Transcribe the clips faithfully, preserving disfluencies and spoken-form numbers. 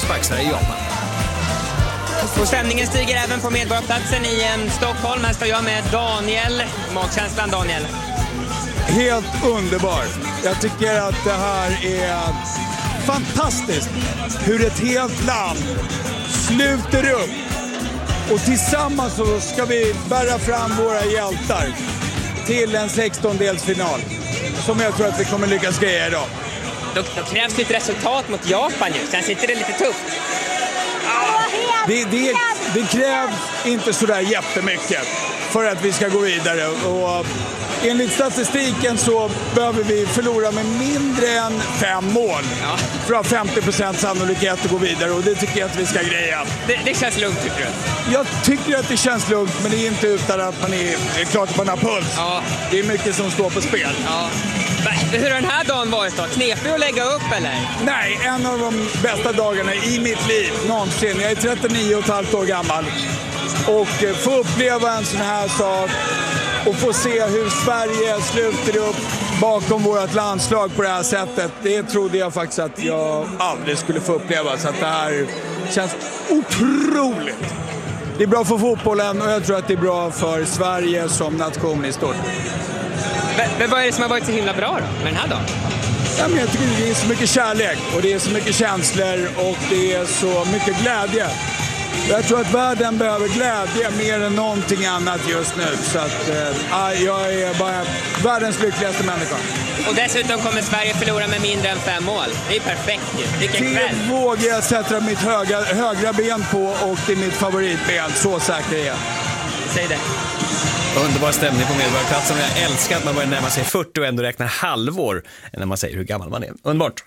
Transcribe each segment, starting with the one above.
avspark i Japan. Och stämningen stiger även på Medborgarplatsen i en Stockholm. Här står jag med Daniel. Magkänslan, Daniel? Helt underbar. Jag tycker att det här är fantastiskt. Hur ett helt land sluter upp. Och tillsammans så ska vi bära fram våra hjältar till en sextondelsfinal. Som jag tror att vi kommer lyckas greja idag. Då, då krävs det ett resultat mot Japan nu. Sen sitter det lite tufft. Det, det, det krävs inte sådär jättemycket för att vi ska gå vidare. Och enligt statistiken så behöver vi förlora med mindre än fem mål ja. för att ha femtio procent sannolikhet att gå vidare. Och det tycker jag att vi ska greja. Det, det känns lugnt, tycker du? Jag tycker att det känns lugnt, men det är inte utan att man är, är klart att man har puls. Ja. Det är mycket som står på spel. Ja. Hur har den här dagen varit då? Knepig att lägga upp eller? Nej, en av de bästa dagarna i mitt liv någonsin. Jag är trettionio och ett halvt år gammal. Och få uppleva en sån här sak och få se hur Sverige sluter upp bakom vårt landslag på det här sättet. Det trodde jag faktiskt att jag aldrig skulle få uppleva. Så att det här känns otroligt. Det är bra för fotbollen och jag tror att det är bra för Sverige som nation i stort. Men vad är det som har varit så himla bra då, med den här dagen? Ja, men jag tycker det är så mycket kärlek och det är så mycket känslor och det är så mycket glädje. Jag tror att världen behöver glädje mer än någonting annat just nu. Så att äh, jag är bara världens lyckligaste människa. Och dessutom kommer Sverige förlora med mindre än fem mål. Det är perfekt ju. Vilken kväll. Det vågar jag sätta mitt höga, högra ben på och det är mitt favoritben. Så säker är jag. Säg det. Underbar stämning på Medborgarplatsen. Jag älskar att man börjar närma sig fyrtio och ändå räknar halvår när man säger hur gammal man är. Underbart.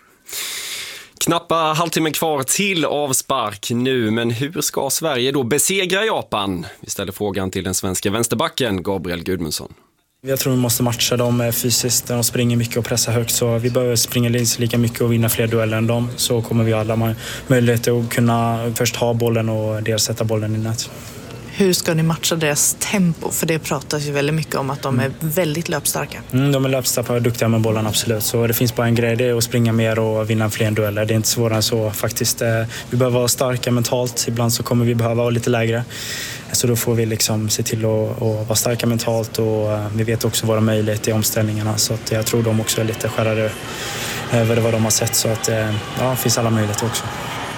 Knappa halvtimmen kvar till avspark nu, men hur ska Sverige då besegra Japan? Vi ställer frågan till den svenska vänsterbacken Gabriel Gudmundsson. Jag tror vi måste matcha dem fysiskt. De springer mycket och pressar högt, så vi behöver springa lika mycket och vinna fler dueller än dem. Så kommer vi alla möjligheter att kunna först ha bollen och dels sätta bollen i nät. Hur ska ni matcha deras tempo? För det pratas ju väldigt mycket om att de är väldigt löpstarka. Mm, de är löpstarka och duktiga med bollen, absolut. Så det finns bara en grej, det är att springa mer och vinna fler dueller. Det är inte svårare än så faktiskt. Vi behöver vara starka mentalt. Ibland så kommer vi behöva vara lite lägre. Så då får vi liksom se till att, att vara starka mentalt och vi vet också våra möjligheter i omställningarna. Så att jag tror de också är lite skärrade över vad de har sett. Så att ja, det finns alla möjligheter också.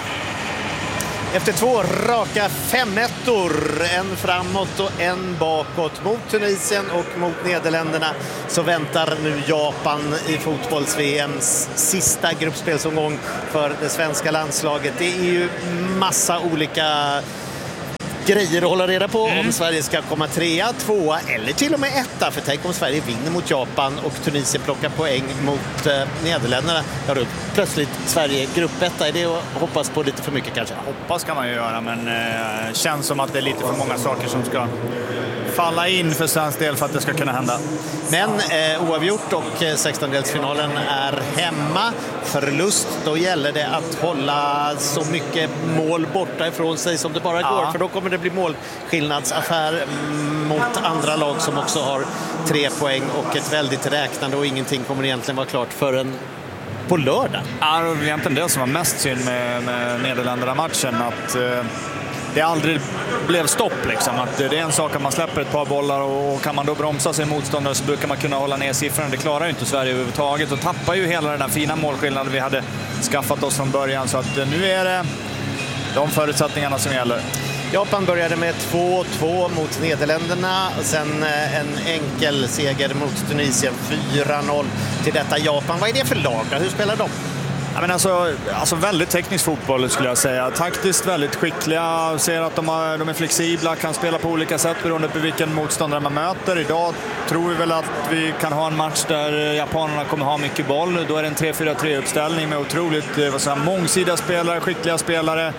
Efter två raka femettor, en framåt och en bakåt mot Tunisien och mot Nederländerna, så väntar nu Japan i fotbolls-V M:s sista gruppspelsomgång för det svenska landslaget. Det är ju massa olika grejer att hålla reda på mm. om Sverige ska komma trea, tvåa eller till och med etta. För tänk om Sverige vinner mot Japan och Tunisien plockar poäng mot eh, Nederländerna. Ja, då plötsligt Sverige gruppetta. Är det att hoppas på lite för mycket kanske? Hoppas kan man ju göra, men eh, känns som att det är lite för många saker som ska falla in för svensk del för att det ska kunna hända. Men eh, oavgjort och eh, sextondelsfinalen är hemma. Förlust, då gäller det att hålla så mycket mål borta ifrån sig som det bara ja. går. För då kommer det bli målskillnadsaffär mot andra lag som också har tre poäng och ett väldigt räknande, och ingenting kommer egentligen vara klart förrän på lördag. Ja, det var egentligen det som var mest synd med, med Nederländerna-matchen, att eh, det aldrig blev stopp liksom. Att det är en sak att man släpper ett par bollar och kan man då bromsa sig motståndare så brukar man kunna hålla ner siffrorna. Det klarar ju inte Sverige överhuvudtaget och tappar ju hela den där fina målskillnaden vi hade skaffat oss från början. Så att nu är det de förutsättningarna som gäller. Japan började med två två mot Nederländerna, sen en enkel seger mot Tunisien, fyra noll till detta Japan. Vad är det för lag? Hur spelar de? Ja, men alltså, alltså väldigt teknisk fotboll skulle jag säga. Taktiskt väldigt skickliga. Ser att de, har, de är flexibla, kan spela på olika sätt beroende på vilken motståndare man möter. Idag tror vi väl att vi kan ha en match där japanerna kommer ha mycket boll. Då är det en tre fyra tre-uppställning med otroligt vad säger, mångsidiga spelare, skickliga spelare.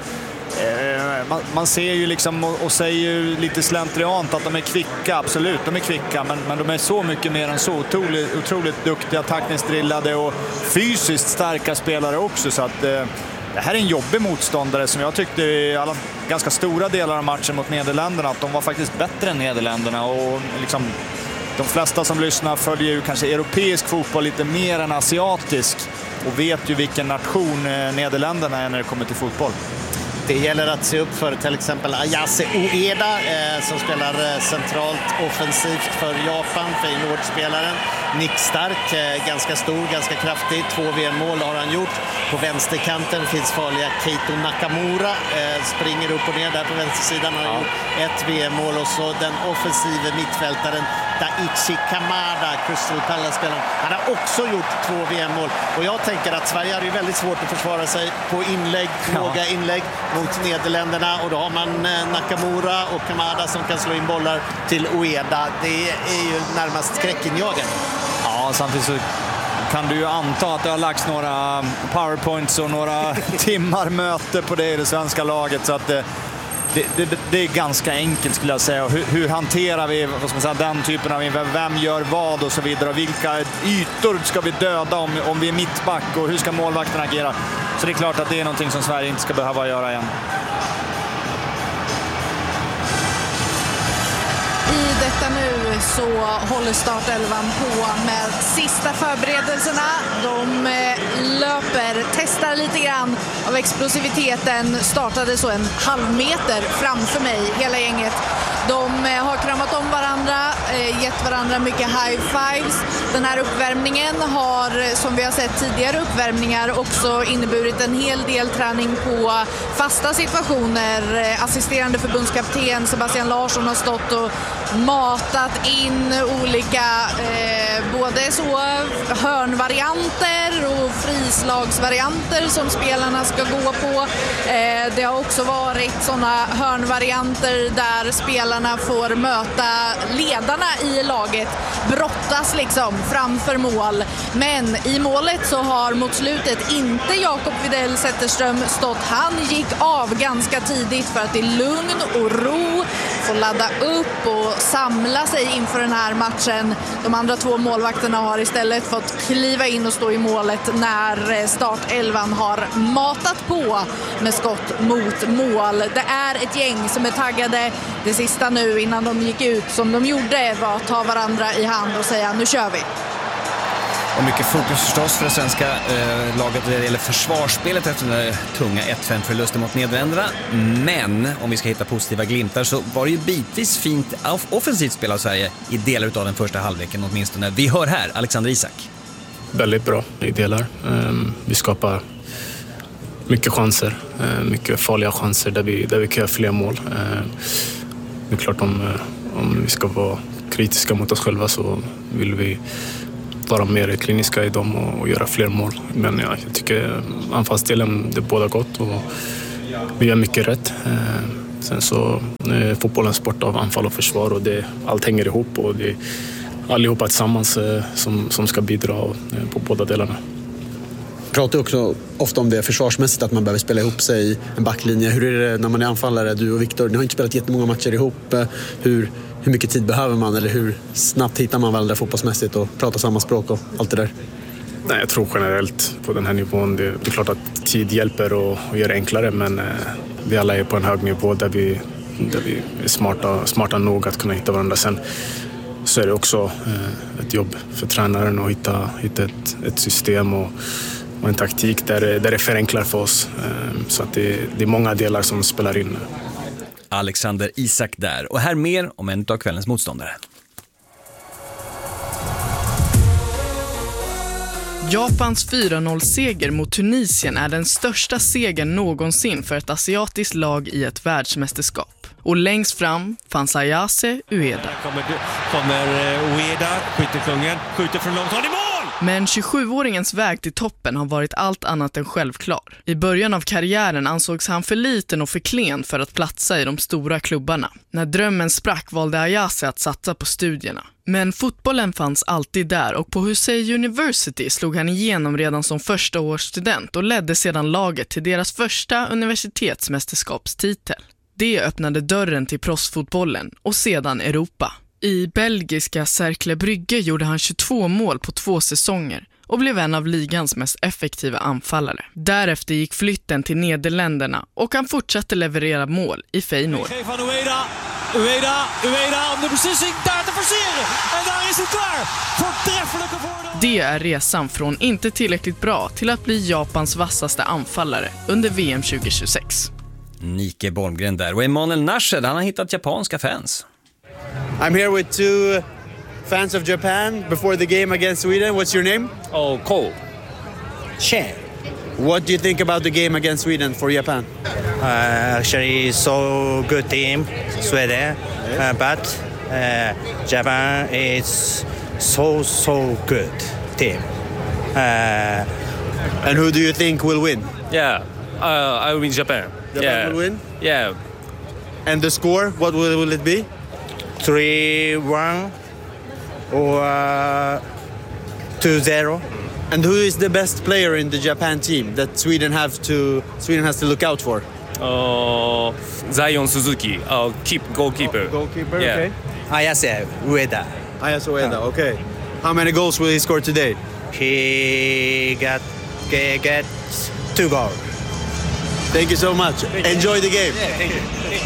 Man, man ser ju liksom och, och säger ju lite slentriant att de är kvicka, absolut, de är kvicka, men, men de är så mycket mer än så, otroligt, otroligt duktiga, taktiskt drillade och fysiskt starka spelare också, så att eh, det här är en jobbig motståndare som jag tyckte i alla ganska stora delar av matchen mot Nederländerna att de var faktiskt bättre än Nederländerna, och liksom de flesta som lyssnar följer ju kanske europeisk fotboll lite mer än asiatisk och vet ju vilken nation Nederländerna är när det kommer till fotboll. Det gäller att se upp för till exempel Ayase Ueda eh, som spelar eh, centralt offensivt för Japan, Feyenoord-spelaren. Nick Stark, eh, ganska stor, ganska kraftig. Två V M-mål har han gjort. På vänsterkanten finns farliga Keito Nakamura. Eh, springer upp och ner där på vänstersidan. Han har ja. gjort ett V M-mål och så den offensive mittfältaren Daichi Kamada, Crystal Palace-spelaren. Han har också gjort två V M-mål. Och jag tänker att Sverige har ju väldigt svårt att försvara sig på inlägg, ja. låga inlägg mot Nederländerna. Och då har man Nakamura och Kamada som kan slå in bollar till Ueda. Det är ju närmast skräckinjagande. Ja, samtidigt så kan du ju anta att det har lagts några powerpoints och några timmar möte på det i det svenska laget. Så att det, det, det, det är ganska enkelt skulle jag säga. Hur, hur hanterar vi vad ska man säga, den typen av vem, vem gör vad och så vidare. Och vilka ytor ska vi döda om, om vi är mittback och hur ska målvakten agera. Så det är klart att det är någonting som Sverige inte ska behöva göra igen. I detta nu så håller startelvan på med sista förberedelserna. De löper, testar lite grann av explosiviteten. Startade så en halv meter framför mig, hela gänget. De har kramat om varandra, gett varandra mycket high fives. Den här uppvärmningen har, som vi har sett tidigare uppvärmningar, också inneburit en hel del träning på fasta situationer. Assisterande förbundskapten Sebastian Larsson har stått och matat in olika eh, både så hörnvarianter och frislagsvarianter som spelarna ska gå på. Eh, det har också varit sådana hörnvarianter där spelarna får möta ledarna i laget, brottas liksom framför mål. Men i målet så har mot slutet inte Jakob Widell Zetterström stått. Han gick av ganska tidigt för att i lugn och ro få ladda upp och samla sig inför den här matchen. De andra två målvakterna har istället fått kliva in och stå i målet när startelvan har matat på med skott mot mål. Det är ett gäng som är taggade. Det sista nu innan de gick ut som de gjorde var att ta varandra i hand och säga nu kör vi. Och mycket fokus förstås för det svenska eh, laget när det gäller försvarsspelet efter den där tunga ett fem förlusten mot Nederländerna. Men om vi ska hitta positiva glimtar så var det ju bitvis fint offensivt spel av Sverige i delar av den första halvleken åtminstone. Vi hör här Alexander Isak. Väldigt bra i delar. Vi skapar mycket chanser, mycket farliga chanser där vi, där vi kan göra fler mål. Det är klart om, om vi ska vara kritiska mot oss själva så vill vi vara mer kliniska i dem och, och göra fler mål. Men ja, jag tycker anfallsdelen det är båda gott och vi gör mycket rätt. Eh, sen så är fotbollen sport av anfall och försvar och det, allt hänger ihop och det är allihopa tillsammans eh, som, som ska bidra eh, på båda delarna. Pratar också ofta om det försvarsmässigt att man behöver spela ihop sig i en backlinje. Hur är det när man är anfallare? Du och Viktor, ni har inte spelat jättemånga matcher ihop. Hur, hur mycket tid behöver man eller hur snabbt hittar man varandra fotbollsmässigt och pratar samma språk och allt det där? Nej, jag tror generellt på den här nivån. Det, det är klart att tid hjälper och, och gör det enklare men eh, vi alla är på en hög nivå där vi, där vi är smarta, smarta nog att kunna hitta varandra. Sen så är det också eh, ett jobb för tränaren att hitta, hitta ett, ett system och och en taktik där, där det förenklar för oss. Så att det, det är många delar som spelar in. Alexander Isak där. Och här mer om en av kvällens motståndare. Japans fyra noll-seger mot Tunisien är den största segern någonsin för ett asiatiskt lag i ett världsmästerskap. Och längst fram fanns Ayase Ueda. Kommer, kommer Ueda, skjuter kungen, skjuter från långt håll i mål! Men tjugosjuåringens väg till toppen har varit allt annat än självklar. I början av karriären ansågs han för liten och för klen för att platsa i de stora klubbarna. När drömmen sprack valde Ayase att satsa på studierna. Men fotbollen fanns alltid där och på Husei University slog han igenom redan som första års student och ledde sedan laget till deras första universitetsmästerskapstitel. Det öppnade dörren till proffsfotbollen och sedan Europa. I belgiska Cercle Brygge gjorde han tjugotvå mål på två säsonger och blev en av ligans mest effektiva anfallare. Därefter gick flytten till Nederländerna och han fortsatte leverera mål i Feyenoord. Ueda, Ueda om de beslissing daar te forceren. En daar is het klaar. Voortreffelijke voordeel. Det är resan från inte tillräckligt bra till att bli Japans vassaste anfallare under V M tjugo tjugosex. Nike Bolmgren där. Och Emanuel Nashed, han har hittat japanska fans. I'm here with two fans of Japan before the game against Sweden. What's your name? Oh, Ko. Chen. What do you think about the game against Sweden for Japan? Uh, actually, so good team, Sweden, uh, but uh, Japan is so so good team. Uh, and who do you think will win? Yeah, uh, I win Japan. Japan yeah. will win? Yeah. And the score, what will, will it be? three one or uh, two zero. And who is the best player in the Japan team that Sweden have to Sweden has to look out for? Uh, Zion Suzuki, uh, keep goalkeeper. Oh, goalkeeper, yeah. okay. Ayase Ueda. Ayase Ueda, okay. How many goals will he score today? He got get, get two goals. Thank you so much. Enjoy the game. Yeah, thank you.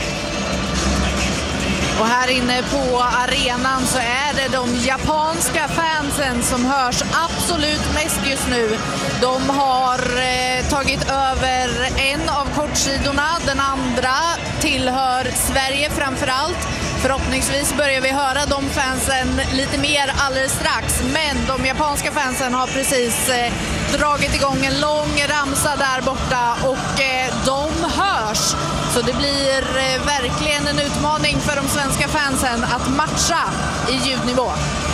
Och här inne på arenan så är det de japanska fansen som hörs absolut mest just nu. De har eh, tagit över en av kortsidorna, den andra tillhör Sverige framförallt. Förhoppningsvis börjar vi höra de fansen lite mer alldeles strax. Men de japanska fansen har precis eh, dragit igång en lång ramsa där borta och eh, de hörs. Så det blir eh, verkligen en utmaning för de svenska fansen att matcha i ljudnivå.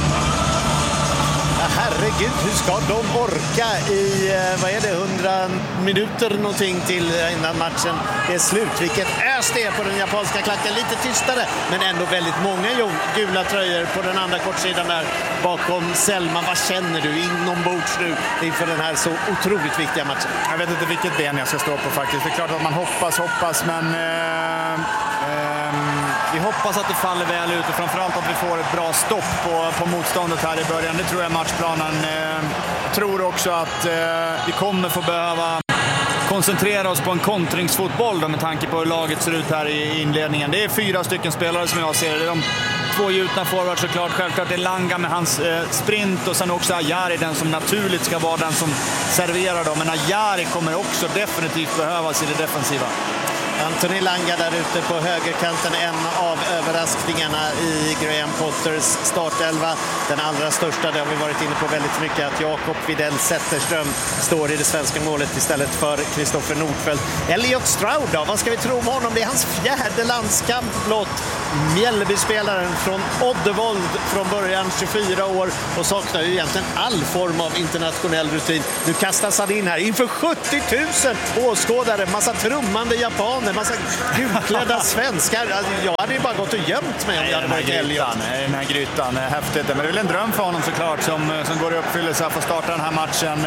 Herregud, hur ska de orka i, vad är det, hundra minuter någonting till innan matchen är slut. Vilket ös det är på den japanska klacken. Lite tystare, men ändå väldigt många gula tröjor på den andra kortsidan där bakom Selman. Vad känner du inombords nu inför den här så otroligt viktiga matchen? Jag vet inte vilket ben jag ska stå på faktiskt. Det är klart att man hoppas, hoppas, men... Eh, eh, vi hoppas att det faller väl ut och framförallt att vi får ett bra stopp på, på motståndet här i början. Det tror jag matchplanen. Jag tror också att vi kommer få behöva koncentrera oss på en kontringsfotboll då, med tanke på hur laget ser ut här i inledningen. Det är fyra stycken spelare som jag ser. Det är de två gjutna forwards såklart. Självklart det är Langa med hans sprint och sen också Ajari, den som naturligt ska vara den som serverar dem. Men Ajari kommer också definitivt behövas i det defensiva. Anthony Langa där ute på högerkanten, en av överraskningarna i Graham Potters startelva. Den allra största, det har vi varit inne på väldigt mycket, att Jakob Widell Zetterström står i det svenska målet istället för Kristoffer Nordfeldt. Elliot Stroud då, vad ska vi tro om honom? Det är hans fjärde landskamp blott. Mjällby-spelaren från Oddevold från början, tjugofyra år, och saknar ju egentligen all form av internationell rutin. Nu kastas han in här inför sjuttio tusen åskådare, massa trummande japaner, massa gulklädda svenskar. Jag hade ju bara gått och gömt mig om jag hade varit Elliot. Den här grytan, häftigt. Men det är väl en dröm för honom såklart som, som går i uppfyllelse att få starta den här matchen.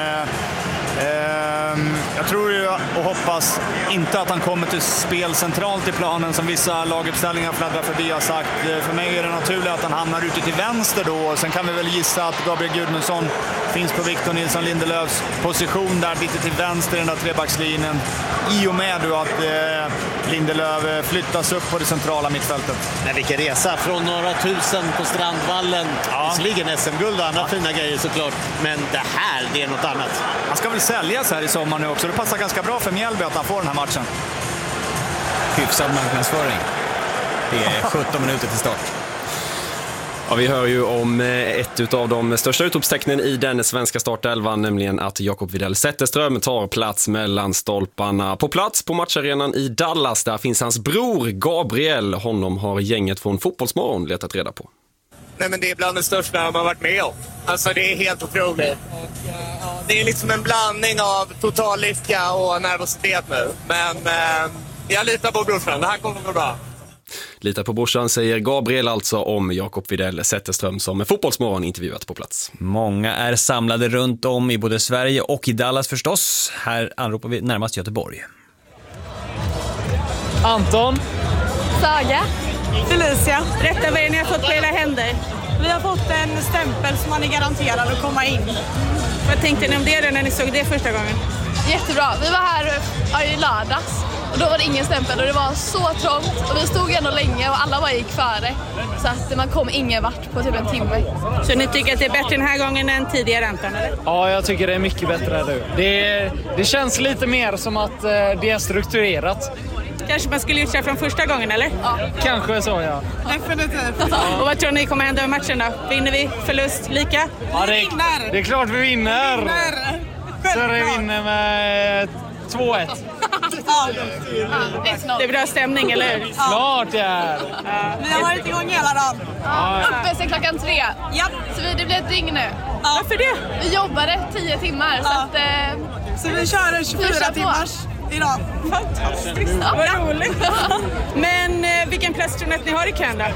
Jag tror ju och hoppas inte att han kommer till spel centralt i planen som vissa laguppställningar fladdrar förbi har sagt. För mig är det naturligt att han hamnar ute till vänster då. Sen kan vi väl gissa att Gabriel Gudmundsson finns på Victor Nilsson Lindelöfs position där lite till vänster i den där trebackslinjen. I och med då att eh, Lindelöf flyttas upp på det centrala mittfältet. Men vilken resa från några tusen på Strandvallen. Ja. Visserligen S M-guld och andra ja. fina grejer såklart. Men det här, det är något annat. Han ska väl säljas här i sommar nu också. Det passar ganska bra för Mjällby att han får den här matchen. Hyfsad marknadsföring. Det är sjutton minuter till start. Ja, vi hör ju om ett av de största utropstecknen i den svenska startelvan, nämligen att Jakob Widell Zetterström tar plats mellan stolparna. På plats på matcharenan i Dallas, där finns hans bror Gabriel. Honom har gänget från Fotbollsmorgon letat reda på. Nej, men det är bland det största man har varit med om. Alltså det är helt otroligt. Det är liksom en blandning av total lycka och nervositet nu. Men eh, jag litar på brorsan, det här kommer att gå bra. Litar på brorsan, säger Gabriel alltså om Jakob Widell Zetterström som Fotbollsmorgon intervjuat på plats. Många är samlade runt om i både Sverige och i Dallas förstås. Här anropar vi närmast Göteborg. Anton. Saga. Felicia. Rätta vad ni har fått på era händer. Vi har fått en stämpel som man är garanterad att komma in. Vad tänkte ni om det när ni såg det första gången? Jättebra. Vi var här i lördags Och då var det ingen stämpel och det var så trångt. Och vi stod ändå länge och alla bara gick före. Så att man kom ingen vart på typ en timme. Så ni tycker att det är bättre den här gången än tidigare antagligen, eller? Ja, jag tycker det är mycket bättre nu. Det, det känns lite mer som att det är strukturerat. Kanske man skulle gjort det från första gången, eller? Ja. Kanske så, ja. Definitivt. Ja. Och vad tror ni kommer hända i matchen då? Vinner vi? Förlust? Lika? Ja, det, det är klart vi vinner! Vi vinner. Så vi vinner med två ett. Ja. Det är bra stämning, eller hur? Klart det är! Ja. Vi har varit igång hela dagen. Ja. Uppe sedan klockan tre. Ja. Så vi, det blir ett dygn nu. Ja. Varför det? Vi jobbade tio timmar. Ja. Så, att, eh, så vi kör en tjugofyra timmars idag. Fantastiskt. Ja. Vad roligt. Men eh, vilken plats tror ni att ni har i kön då?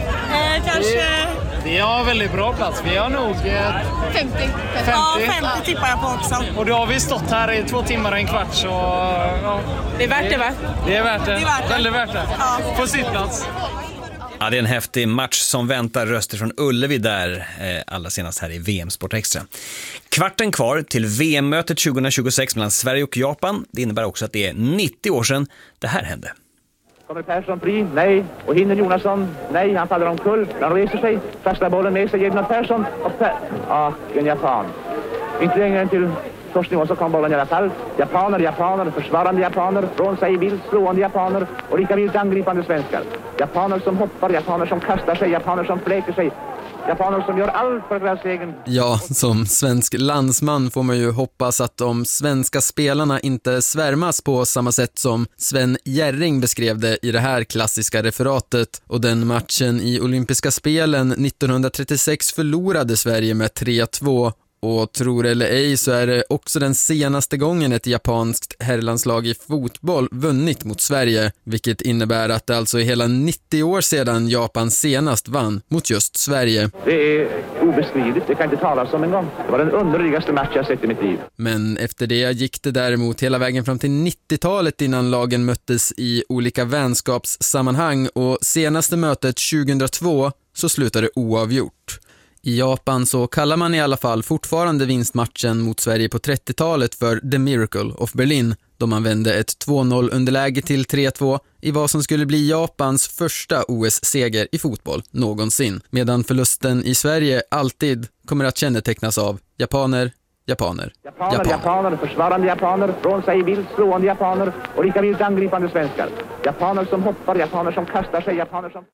Eh, kanske... Vi har väldigt bra plats. Vi har nog... Eh, femtio. femtio. Ja, femtio tippar jag på också. Och då har vi stått här i två timmar och en kvart, så... Ja. Det är värt det, va? Det är värt det. Det är värt det. Väldigt värt det. Ja. På sitt plats. Ja, det är en häftig match som väntar. Röster från Ullevi där, eh, allra senast här i V M Sport Extra. Kvarten kvar till V M-mötet tjugohundratjugosex mellan Sverige och Japan. Det innebär också att det är nittio år sedan det här hände. Kommer Persson fri? Nej. Och hinner Jonasson? Nej, han faller omkull. Han reser sig, kastar bollen med sig, ger den Persson. Och Per... Ah, en japan. Inte längre än till förstnivå så kom bollen i alla fall. Japaner, japaner, försvarande japaner, från sig vilt slående japaner och lika vilt angripande svenskar. Japaner som hoppar, japaner som kastar sig, japaner som fläker sig. Japaner som gör allt för deras egen... Ja, som svensk landsman får man ju hoppas att de svenska spelarna inte svärmas på samma sätt som Sven Jerring beskrev det i det här klassiska referatet. Och den matchen i olympiska spelen nittonhundratrettiosex förlorade Sverige med tre två. Och tror eller ej så är det också den senaste gången ett japanskt herrlandslag i fotboll vunnit mot Sverige, vilket innebär att det alltså är hela nittio år sedan Japan senast vann mot just Sverige. Det är obeskrivligt, det kan inte talas om en gång. Det var den underligaste match jag sett i mitt liv. Men efter det gick det däremot hela vägen fram till nittiotalet innan lagen möttes i olika vänskapssammanhang, och senaste mötet tjugohundratvå så slutade oavgjort. I Japan så kallar man i alla fall fortfarande vinstmatchen mot Sverige på trettiotalet för The Miracle of Berlin, då man vände ett två noll underläge till tre två i vad som skulle bli Japans första O S-seger i fotboll någonsin, medan förlusten i Sverige alltid kommer att kännetecknas av japaner, japaner, japaner. Japaner, japaner, försvarande japaner, från sig vilt slående japaner och lika vilt angripande svenskar. Japaner som hoppar, japaner som kastar sig, japaner som...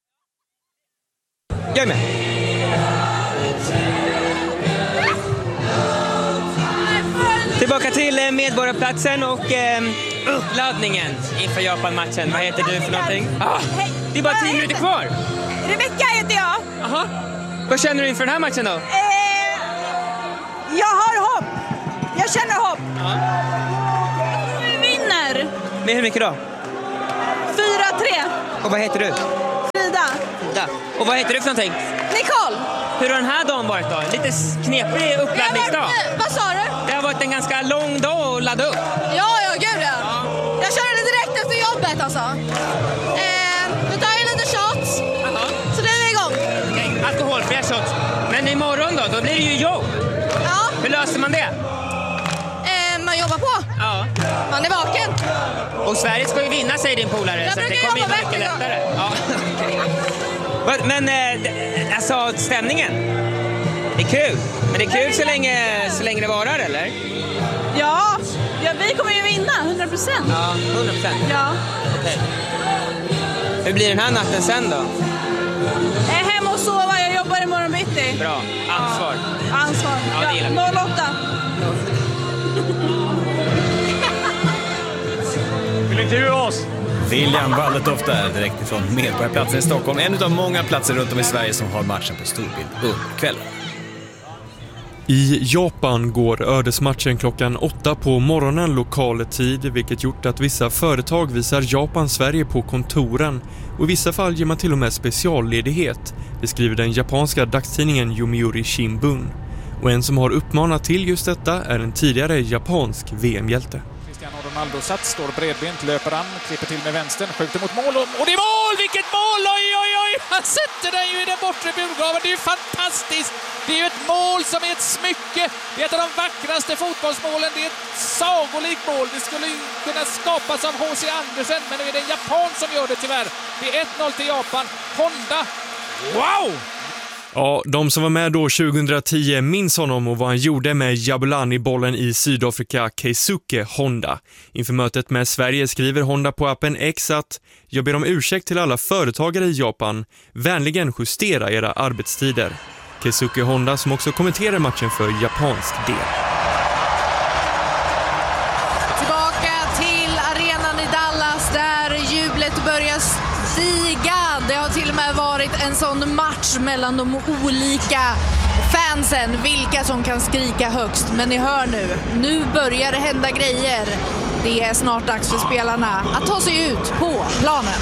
Jag är med. Tillbaka till Medborgarplatsen och eh, uppladdningen inför Japan-matchen. Vad heter du för någonting? Ah, det är bara tio minuter kvar. Rebecka heter jag. Aha. Vad känner du inför den här matchen då? Eh, jag har hopp. Jag känner hopp. Ja. Vi vinner. Med hur mycket då? fyra tre. Och vad heter du? Frida. Frida. Och vad heter du för någonting? Nicole. Hur har den här dagen varit då? Lite knepig uppladdningsdag. Vad sa du? Det har varit en ganska lång dag att ladda upp. Ja, ja, gud ja. ja. Jag körde direkt efter jobbet alltså. Eh, nu tar jag lite shots. Aha. Så nu är vi igång. Okay. Alkoholfria shots. Men imorgon då? Då blir det ju jobb. Ja. Hur löser man det? Eh, man jobbar på. Ja. Man är vaken. Och Sverige ska ju vinna, säger din polare. Jag så brukar det kommer jobba ju mycket veckan. lättare. Ja. Men eh, alltså stämningen. Det är kul. Men det är kul så länge, så länge det varar, eller? Ja, ja vi kommer ju vinna, hundra procent. Ja, hundra procent. Ja. Okay. Hur blir den här natten sen då? Jag är hemma och sova, jag jobbar imorgon bitti. Bra, ansvar. Ja. Ansvar, ja, det ja, noll åtta. Vill inte du oss? William Waldetoft där, direkt ifrån Medborgarplatsen i Stockholm. En av många platser runt om i Sverige som har matchen på storbild under kvällen. I Japan går ödesmatchen klockan åtta på morgonen lokal tid, vilket gjort att vissa företag visar Japan-Sverige på kontoren, och i vissa fall ger man till och med specialledighet, beskriver den japanska dagstidningen Yomiuri Shimbun. Och en som har uppmanat till just detta är en tidigare japansk V M-hjälte. Cristiano Ronaldo Sats står bredbent, löper an, klipper till med vänstern, skjuter mot mål och, och det är mål! Vilket mål! Oj, oj, oj! Han sätter den ju i den bortre burgaven. Det är ju fantastiskt! Det är ju ett mål som är ett smycke. Det är ett av de vackraste fotbollsmålen. Det är ett sagolikt mål. Det skulle ju kunna skapas av H C Andersen, men det är den japan som gör det tyvärr. Det är ett noll till Japan. Honda. Wow! Ja, de som var med då tjugohundratio minns honom och vad han gjorde med Jabulani-bollen i Sydafrika, Keisuke Honda. Inför mötet med Sverige skriver Honda på appen X att jag ber om ursäkt till alla företagare i Japan. Vänligen justera era arbetstider. Keisuke Honda som också kommenterar matchen för japansk del. Tillbaka till arenan i Dallas där jublet börjar stiga. Det har till och med varit en sån match mellan de olika fansen, vilka som kan skrika högst. Men ni hör nu, nu börjar det hända grejer. Det är snart dags för spelarna att ta sig ut på planen.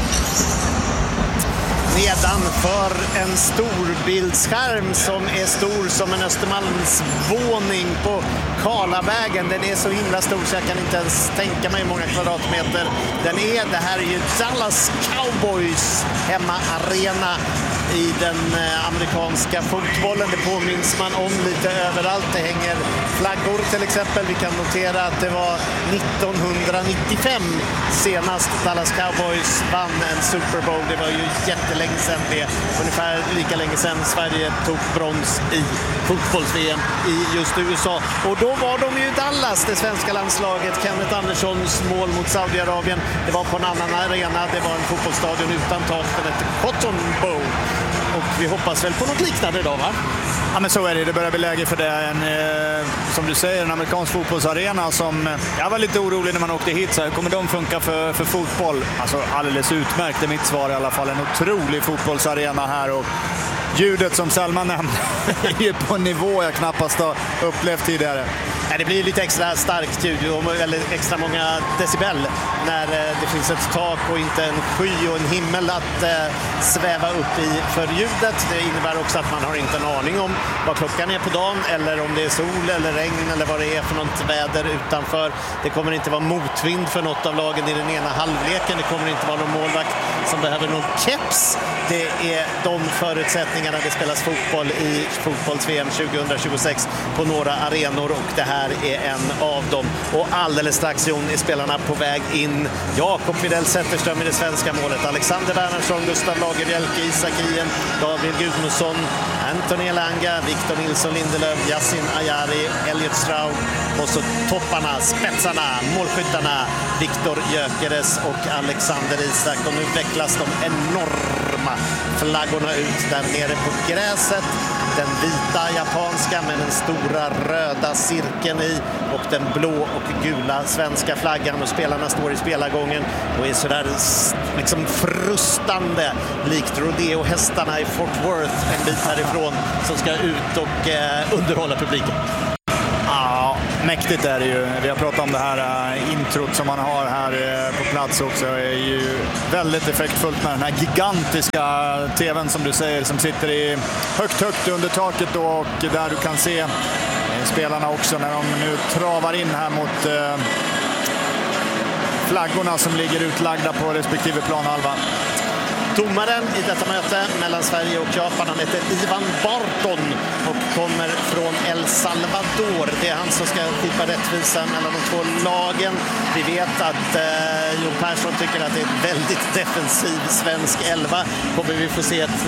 Nedanför en storbildsskärm som är stor som en Östermalmsvåning på Karlavägen. Den är så himla stor så jag kan inte ens tänka mig hur många kvadratmeter den är. Det här är ju Dallas Cowboys hemmaarena i den amerikanska fotbollen. Det påminns man om lite överallt. Det hänger flaggor till exempel. Vi kan notera att det var nittonhundranittiofem senast Dallas Cowboys vann en Super Bowl. Det var ju jättelänge sedan det. Ungefär lika länge sedan Sverige tog brons i fotbolls-V M i just U S A. Och då var de ju i Dallas, det svenska landslaget. Kenneth Anderssons mål mot Saudiarabien. Det var på en annan arena. Det var en fotbollsstadion utan tak. Den hette Cotton Bowl. Och vi hoppas väl på något liknande idag, va? Ja, men så är det. Det börjar bli läge för det. En, eh, som du säger, en amerikansk fotbollsarena som... Eh, jag var lite orolig när man åkte hit. Så här, kommer de funka för, för fotboll? Alltså alldeles utmärkt är mitt svar i alla fall. En otrolig fotbollsarena här och ljudet som Selma nämnde är ju på en nivå jag knappast har upplevt tidigare. Det blir lite extra starkt ljud och eller extra många decibel när det finns ett tak och inte en sky och en himmel att eh, sväva upp i för ljudet. Det innebär också att man har inte en aning om vad klockan är på dagen eller om det är sol eller regn eller vad det är för något väder utanför. Det kommer inte vara motvind för något av lagen i den ena halvleken. Det kommer inte vara någon målvakt som behöver någon keps. Det är de förutsättningarna det spelas fotboll i fotbolls-V M tjugohundratjugosex på några arenor och det här är en av dem. Och alldeles strax, Jon, är spelarna på väg in. Jakob Widell Zetterström i det svenska målet. Alexander Wernersson, Gustav Lagerbielke, Isak Hien, Gabriel Gudmundsson, Anthony Elanga, Victor Nilsson Lindelöf, Yassin Ayari, Elliot Straub och så topparna, spetsarna, målskyttarna Viktor Gyökeres och Alexander Isak. Och nu vecklas de enorma flaggorna ut där nere på gräset. Den vita japanska med den stora röda cirkeln i och den blå och gula svenska flaggan, och spelarna står i spelargången och är sådär liksom frustande likt rodeo-hästarna i Fort Worth en bit härifrån som ska ut och eh, underhålla publiken. Ja, mäktigt är det ju. Vi har pratat om det här uh, introt som man har här uh, på plats också. Det är ju väldigt effektfullt med den här gigantiska tvn som du säger som sitter i högt, högt under taket då, och där du kan se uh, spelarna också när de nu travar in här mot uh, flaggorna som ligger utlagda på respektive planhalva. Domaren i detta möte mellan Sverige och Japan, han heter Ivan Barton och kommer från El Salvador. Det är han som ska skipa rättvisa mellan de två lagen. Vi vet att eh, Jon Persson tycker att det är ett väldigt defensiv svensk elva. Kommer vi få se ett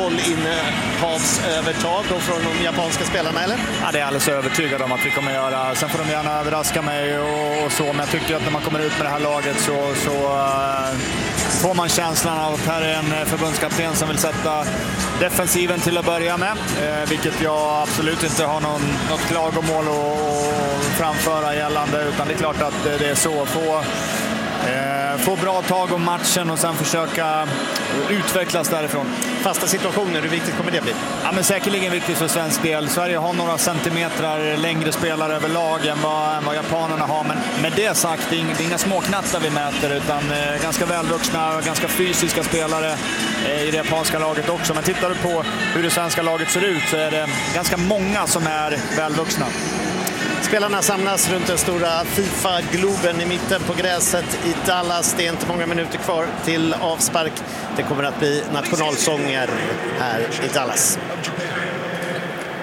bollinnehavsövertag då från de japanska spelarna, eller? Ja, det är jag alldeles övertygad om att vi kommer göra. Sen får de gärna överraska mig och, och så, men jag tycker att när man kommer ut med det här laget så, så uh, får man känslan av att här är en förbundskapten som vill sätta defensiven till att börja med, eh, vilket jag absolut inte har någon, något klagomål att framföra gällande, utan det är klart att det är så. Få, eh, få bra tag om matchen och sen försöka utvecklas därifrån. Fasta situationer, hur viktigt kommer det bli? Ja, men säkerligen viktigt för svensk del. Sverige har några centimeter längre spelare överlag än vad, än vad japanerna har, men med det sagt, det är inga, det är inga småknattar vi mäter, utan eh, ganska välvuxna, ganska fysiska spelare eh, i det japanska laget också. Men tittar du på hur det svenska laget ser ut så är det ganska många som är välvuxna. Spelarna samlas runt den stora FIFA-globen i mitten på gräset i Dallas. Det är inte många minuter kvar till avspark. Det kommer att bli nationalsånger här i Dallas.